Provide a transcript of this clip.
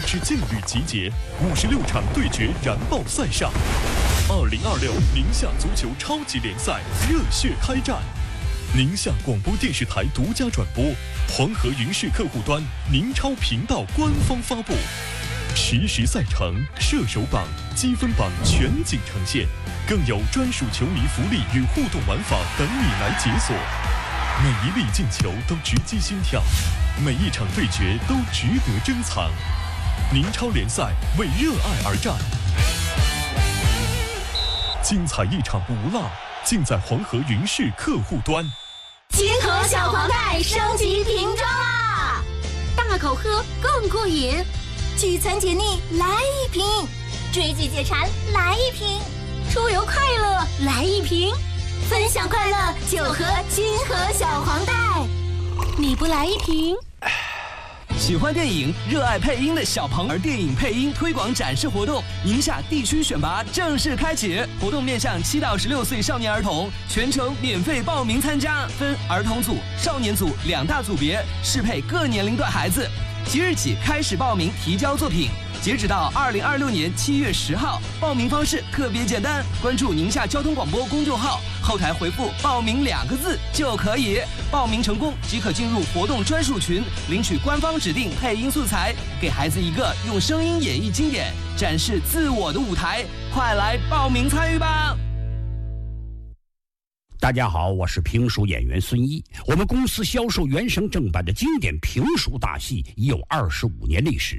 支劲旅集结，56场对决燃爆赛上，2026宁夏足球超级联赛热血开战。宁夏广播电视台独家转播，黄河云视客户端、宁超频道官方发布，实时赛程、射手榜、积分榜全景呈现，更有专属球迷福利与互动玩法等你来解锁。每一粒进球都直击心跳，每一场对决都值得珍藏。宁超联赛为热爱而战，精彩一场不落，尽在黄河云视客户端。 金河小黄袋升级瓶装啦！大口喝更过瘾，聚餐解腻来一瓶，追剧解馋来一瓶，出游快乐来一瓶，分享快乐就喝金河小黄袋。你不来一瓶？ 喜欢电影、热爱配音的小朋友，电影配音推广展示活动宁夏地区选拔正式开启，活动面向7到16岁少年儿童，全程免费报名参加，分儿童组、少年组2大组别，适配各年龄段孩子。即日起开始报名提交作品，截止到2026年7月10号。报名方式特别简单，关注宁夏交通广播公众号，后台回复“报名”2个字就可以。报名成功即可进入活动专属群，领取官方指定配音素材，给孩子一个用声音演绎经典、展示自我的舞台。快来报名参与吧！ 大家好，我是评书演员孙一。我们公司销售原声正版的经典评书大戏已有25年历史，